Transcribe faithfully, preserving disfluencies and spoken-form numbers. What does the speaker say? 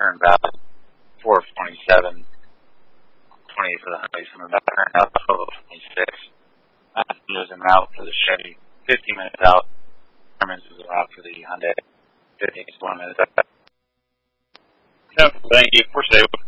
turnabout, four twenty-seven, twenty for the Hyundai Summerback turnout, twelve twenty-six. There's an out for the Chevy, fifteen minutes out. Herman's is a out for the Hyundai, fifteen is one minute out. Yep, thank you. We're safe.